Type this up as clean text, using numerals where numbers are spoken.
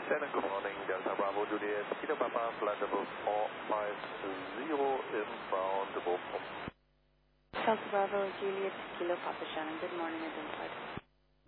Shannon, good morning. Delta Bravo Juliet, Kilo Papa, flight level 450 inbound Bochum. Delta Bravo Juliet, Kilo Papa Shannon, good morning, identified.